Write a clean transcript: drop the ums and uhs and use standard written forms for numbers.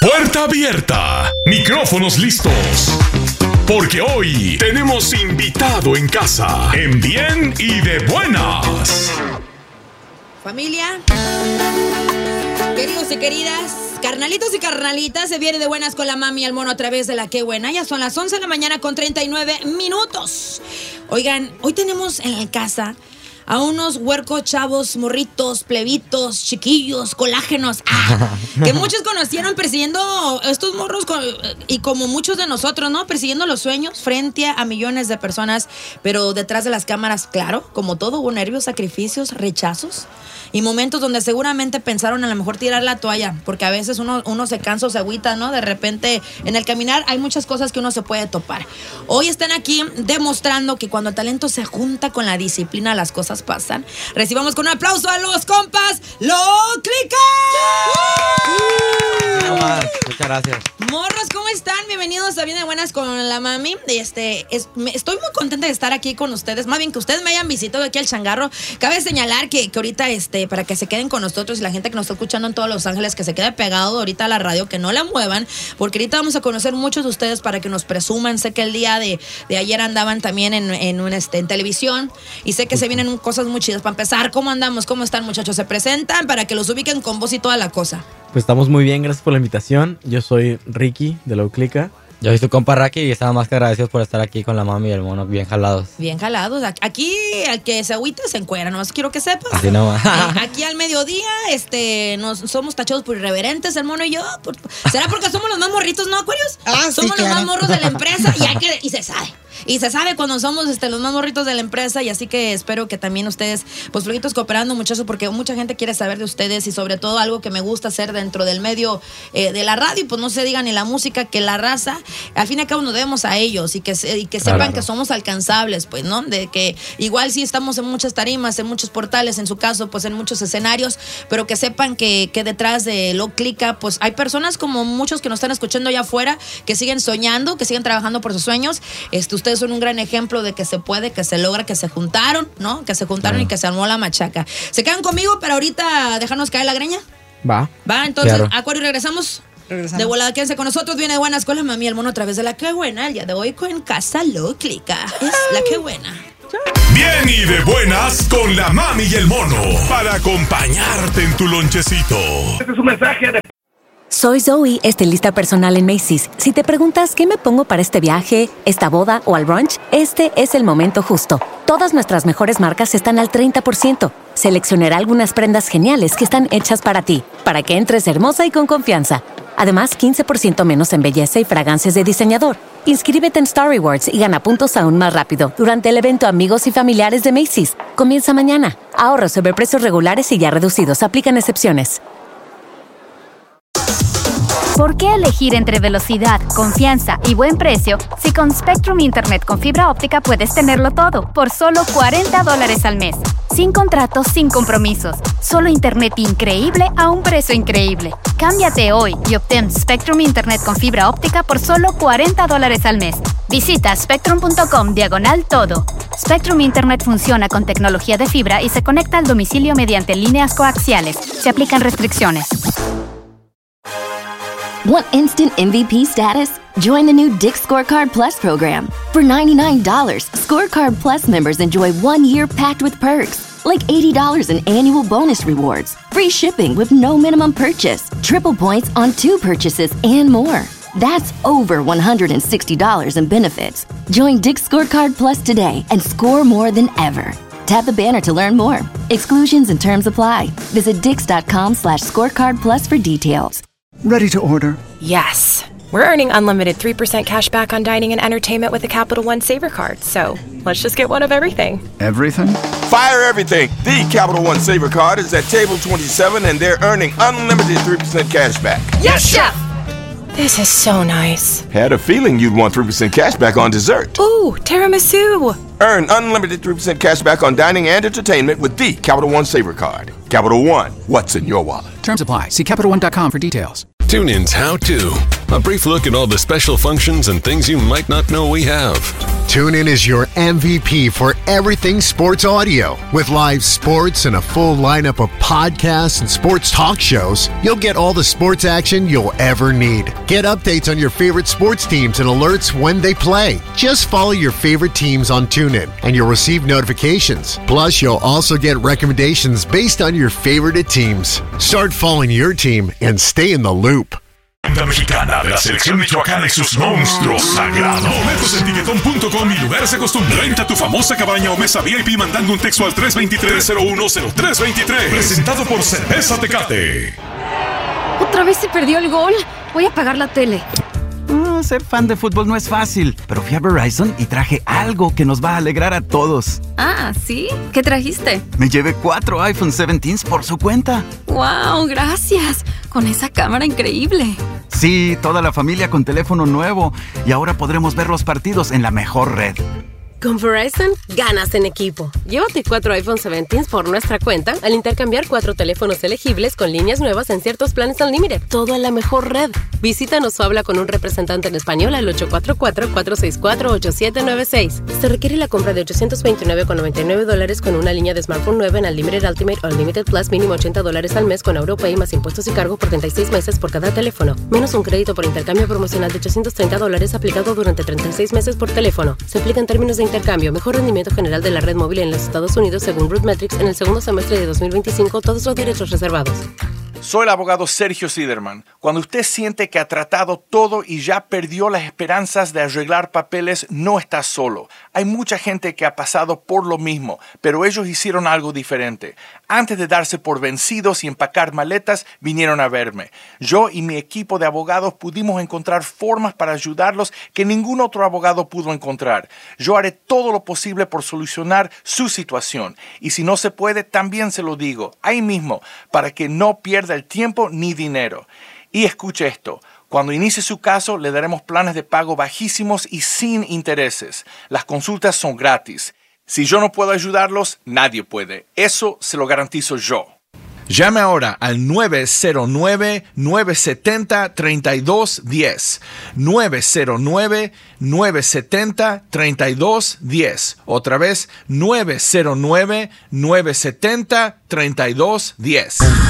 Puerta abierta, micrófonos listos, porque hoy tenemos invitado en casa, en bien y de buenas. Familia, queridos y queridas, carnalitos y carnalitas, se viene de buenas con la mami y el mono a través de la Qué Buena. Ya son las 11 de la mañana con 39 minutos. Oigan, hoy tenemos en la casa a unos huercos, chavos, morritos, plebitos, chiquillos, colágenos, que muchos conocieron persiguiendo estos morros y como muchos de nosotros, ¿no? Persiguiendo los sueños frente a millones de personas, pero detrás de las cámaras, claro, como todo, hubo nervios, sacrificios, rechazos y momentos donde seguramente pensaron a lo mejor tirar la toalla, porque a veces uno se cansa o se agüita, ¿no? De repente en el caminar hay muchas cosas que uno se puede topar. Hoy están aquí demostrando que cuando el talento se junta con la disciplina, las cosas pasan. Recibamos con un aplauso a los compas Lo Clica. Muchas gracias. Morros, ¿cómo están? Bienvenidos a Bien de Buenas con la mami. Estoy muy contenta de estar aquí con ustedes. Más bien que ustedes me hayan visitado aquí al changarro. Cabe señalar que ahorita, para que se queden con nosotros y la gente que nos está escuchando en todos Los Ángeles, que se quede pegado ahorita a la radio, que no la muevan, porque ahorita vamos a conocer muchos de ustedes para que nos presuman. Sé que el día de ayer andaban también en televisión y sé que se vienen cosas muy chidas. Para empezar, ¿cómo andamos? ¿Cómo están, muchachos? Se presentan para que los ubiquen con voz y toda la cosa. Pues estamos muy bien, gracias por la invitación. Yo soy Ricky de Lo Clica. Yo soy su compa Raki y estamos más que agradecidos por estar aquí con la mami y el mono, bien jalados. Bien jalados. Aquí al que se agüita se encuera, nomás quiero que sepas. Así nomás. Aquí al mediodía, nos somos tachados por irreverentes, el mono y yo. ¿Será porque somos los más morritos, no, Aquarius? Somos los más morros de la empresa y se sabe. Y se sabe cuando somos los más morritos de la empresa, y así que espero que también ustedes, pues, flojitos cooperando, muchachos, porque mucha gente quiere saber de ustedes y sobre todo algo que me gusta hacer dentro del medio de la radio, pues no se diga ni la música, que la raza, al fin y al cabo nos debemos a ellos y que sepan que somos alcanzables, pues, ¿no? De que igual sí estamos en muchas tarimas, en muchos portales, en su caso, pues en muchos escenarios, pero que sepan que detrás de Lo Clica, pues hay personas como muchos que nos están escuchando allá afuera, que siguen soñando, que siguen trabajando por sus sueños. Ustedes son un gran ejemplo de que se puede, que se logra, que se juntaron, ¿no? Que se juntaron y que se armó la machaca. ¿Se quedan conmigo para ahorita dejarnos caer la greña? Va, entonces, claro. Acuario, regresamos. De volada, quédense con nosotros. Viene de buenas con la mami y el mono a través de la Qué Buena. El día de hoy con Casa Lo Clica. Es la Qué Buena. Bien y de buenas con la mami y el mono, para acompañarte en tu lonchecito. Este es un mensaje de... Soy Zoe, estilista personal en Macy's. Si te preguntas qué me pongo para este viaje, esta boda o al brunch, este es el momento justo. Todas nuestras mejores marcas están al 30%. Seleccionaré algunas prendas geniales que están hechas para ti, para que entres hermosa y con confianza. Además, 15% menos en belleza y fragancias de diseñador. Inscríbete en Star Rewards y gana puntos aún más rápido durante el evento Amigos y Familiares de Macy's. Comienza mañana. Ahorros sobre precios regulares y ya reducidos. Aplican excepciones. ¿Por qué elegir entre velocidad, confianza y buen precio si con Spectrum Internet con fibra óptica puedes tenerlo todo por solo $40 al mes? Sin contratos, sin compromisos. Solo internet increíble a un precio increíble. Cámbiate hoy y obtén Spectrum Internet con fibra óptica por solo $40 al mes. Visita spectrum.com/todo. Spectrum Internet funciona con tecnología de fibra y se conecta al domicilio mediante líneas coaxiales. Se aplican restricciones. Want instant MVP status? Join the new Dick's Scorecard Plus program. For $99, Scorecard Plus members enjoy 1 year packed with perks, like $80 in annual bonus rewards, free shipping with no minimum purchase, triple points on 2 purchases, and more. That's over $160 in benefits. Join Dick's Scorecard Plus today and score more than ever. Tap the banner to learn more. Exclusions and terms apply. Visit dix.com/scorecard plus for details. Ready to order? Yes. We're earning unlimited 3% cash back on dining and entertainment with the Capital One Saver Card. So let's just get one of everything. Everything? Fire everything. The Capital One Saver Card is at table 27 and they're earning unlimited 3% cash back. Yes, Chef! This is so nice. Had a feeling you'd want 3% cash back on dessert. Ooh, tiramisu. Earn unlimited 3% cash back on dining and entertainment with the Capital One Saver Card. Capital One, what's in your wallet? Terms apply. See CapitalOne.com for details. TuneIn's How To A brief look at all the special functions and things you might not know we have. TuneIn is your MVP for everything sports audio. With live sports and a full lineup of podcasts and sports talk shows, you'll get all the sports action you'll ever need. Get updates on your favorite sports teams and alerts when they play. Just follow your favorite teams on TuneIn, and you'll receive notifications. Plus, you'll also get recommendations based on your favorite teams. Start following your team and stay in the loop. La mexicana de la selección michoacana y sus monstruos sagrados. Boletos en tiquetón.com y lugares de costumbre. Renta tu famosa cabaña o mesa VIP mandando un texto al 323-010323. Presentado por Cerveza Tecate. Otra vez se perdió el gol. Voy a apagar la tele. Ser fan de fútbol no es fácil, pero fui a Verizon y traje algo que nos va a alegrar a todos. Ah, ¿sí? ¿Qué trajiste? Me llevé 4 iPhone 17s por su cuenta. ¡Wow! ¡Gracias! Con esa cámara increíble. Sí, toda la familia con teléfono nuevo. Y ahora podremos ver los partidos en la mejor red. Con Verizon, ganas en equipo. Llévate 4 iPhone 17s por nuestra cuenta al intercambiar 4 teléfonos elegibles con líneas nuevas en ciertos planes Unlimited. Todo en la mejor red. Visítanos o habla con un representante en español al 844-464-8796. Se requiere la compra de $829.99 con una línea de smartphone nueva en Unlimited Ultimate o Unlimited Plus, mínimo $80 al mes con AuroPay más impuestos y cargo por 36 meses por cada teléfono. Menos un crédito por intercambio promocional de $830 aplicado durante 36 meses por teléfono. Se aplica en términos de intercambio. Mejor rendimiento general de la red móvil en los Estados Unidos según RootMetrics en el segundo semestre de 2025. Todos los derechos reservados. Soy el abogado Sergio Siderman. Cuando usted siente que ha tratado todo y ya perdió las esperanzas de arreglar papeles, no está solo. Hay mucha gente que ha pasado por lo mismo, pero ellos hicieron algo diferente. Antes de darse por vencidos y empacar maletas, vinieron a verme. Yo y mi equipo de abogados pudimos encontrar formas para ayudarlos que ningún otro abogado pudo encontrar. Yo haré todo lo posible por solucionar su situación. Y si no se puede, también se lo digo, ahí mismo, para que no pierda el tiempo ni dinero. Y escuche esto. Cuando inicie su caso, le daremos planes de pago bajísimos y sin intereses. Las consultas son gratis. Si yo no puedo ayudarlos, nadie puede. Eso se lo garantizo yo. Llame ahora al 909-970-3210. 909-970-3210. Otra vez, 909-970-3210.